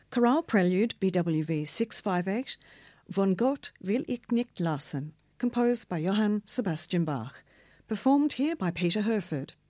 Chorale Prelude BWV 658, Von Gott will ich nicht lassen, composed by Johann Sebastian Bach, performed here by Peter Herford.